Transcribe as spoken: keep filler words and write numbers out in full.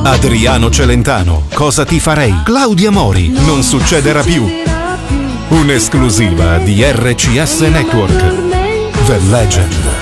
Adriano Celentano, Cosa ti farei? Claudia Mori, Non succederà più. Un'esclusiva di R C S Network. The Legend.